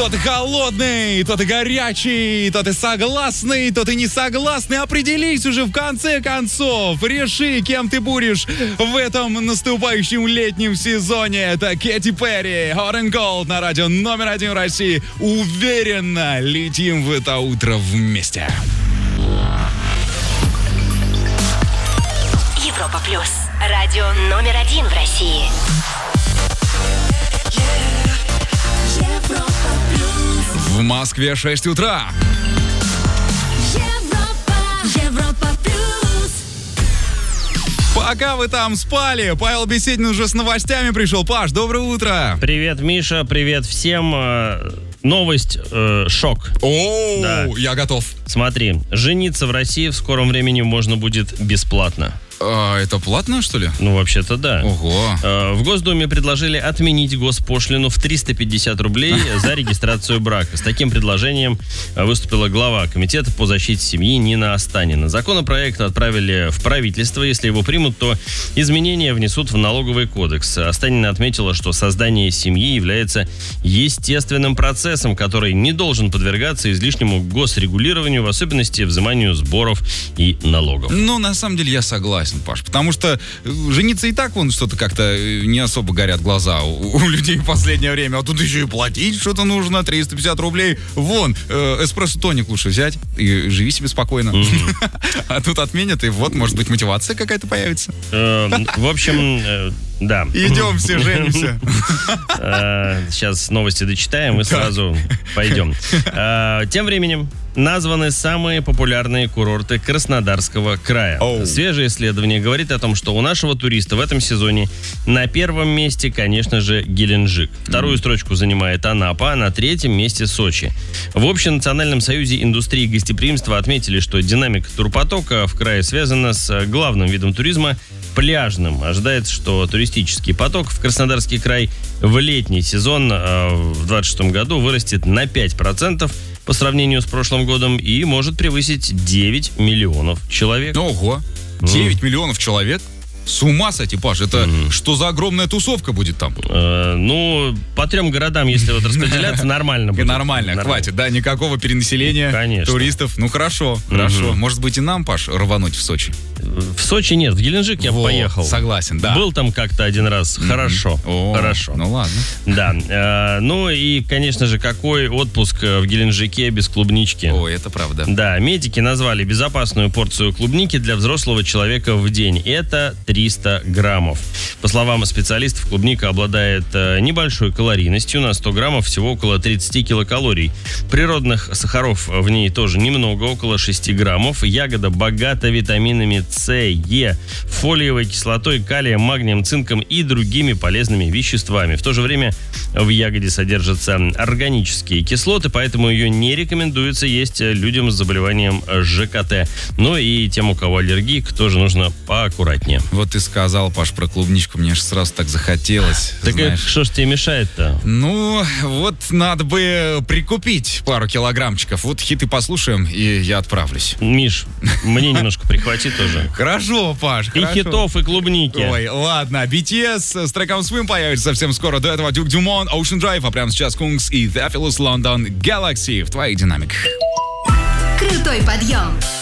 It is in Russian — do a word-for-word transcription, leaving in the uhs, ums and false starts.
То ты холодный, то ты горячий, то ты согласный, то ты не согласный. Определись уже в конце концов. Реши, кем ты будешь в этом наступающем летнем сезоне. Это Кэти Перри, Hot and Cold на радио номер один в России. Уверенно летим в это утро вместе. Европа плюс. Радио номер один в России. В Москве шесть утра. Европа, Европа плюс. Пока вы там спали, Павел Беседин уже с новостями пришел. Паш, доброе утро. Привет, Миша, привет всем. Новость э, шок. О, Да. я готов. Смотри, жениться в России в скором времени можно будет бесплатно. А, это платно, что ли? Ну, вообще-то да. Ого. Э, В Госдуме предложили отменить госпошлину в триста пятьдесят рублей за регистрацию брака. С таким предложением выступила глава Комитета по защите семьи Нина Останина. Законопроект отправили в правительство. Если его примут, то изменения внесут в налоговый кодекс. Останина отметила, что создание семьи является естественным процессом, который не должен подвергаться излишнему госрегулированию, в особенности взиманию сборов и налогов. Ну, на самом деле, я согласен, Паш, потому что жениться и так вон что-то как-то не особо горят глаза у, у людей в последнее время, а тут еще и платить что-то нужно, триста пятьдесят рублей. Вон, э, эспрессо-тоник лучше взять и живи себе спокойно. Mm-hmm. А тут отменят, и вот, может быть, мотивация какая-то появится. Э, В общем, э, да. Идем все, женимся. Э, Сейчас новости дочитаем и сразу пойдем. Э, Тем временем названы самые популярные курорты Краснодарского края. Оу. Свежее исследование говорит о том, что у нашего туриста в этом сезоне на первом месте, конечно же, Геленджик. Вторую строчку занимает Анапа, а на третьем месте Сочи. В Общенациональном союзе индустрии гостеприимства отметили, что динамика турпотока в крае связана с главным видом туризма – пляжным. Ожидается, что туристический поток в Краснодарский край в летний сезон э, в двадцать шестом году вырастет на пять процентов по сравнению с прошлым годом и может превысить девять миллионов человек. Ого, девять миллионов человек? С ума сойти, Паш, это mm. что за огромная тусовка будет там? Э, ну, по трем городам, если вот распределяться, нормально будет. Нормально, Нормально. хватит, да, никакого перенаселения Конечно. туристов. Ну, хорошо, хорошо. Может быть, и нам, Паш, рвануть в Сочи? В Сочи нет, в Геленджик я бы Во, поехал. Согласен, да. Был там как-то один раз. Хорошо, О, хорошо. Ну, ладно. Да. Э, ну и, конечно же, какой отпуск в Геленджике без клубнички? Ой, это правда. Да, медики назвали безопасную порцию клубники для взрослого человека в день. Это триста граммов. По словам специалистов, клубника обладает э, небольшой калорийностью. На сто граммов всего около тридцать килокалорий. Природных сахаров в ней тоже немного, около шесть граммов. Ягода богата витаминами С, Е, фолиевой кислотой, калием, магнием, цинком и другими полезными веществами. В то же время в ягоде содержатся органические кислоты, поэтому ее не рекомендуется есть людям с заболеванием Ж К Т. Ну и тем, у кого аллергик, тоже нужно поаккуратнее. Вот ты сказал, Паш, про клубничку, мне же сразу так захотелось. Так знаешь. что ж тебе мешает-то? Ну, вот надо бы прикупить пару килограммчиков. Вот хиты послушаем, и я отправлюсь. Миш, мне немножко прихвати тоже. Хорошо, Паш, И хорошо. хитов, и клубники. Ой, ладно, би ти эс с треком Swim появится совсем скоро. До этого Duke Dumont, Ocean Drive, а прямо сейчас Kungs и Theophilus London Galaxy в твоих динамиках. Крутой подъем.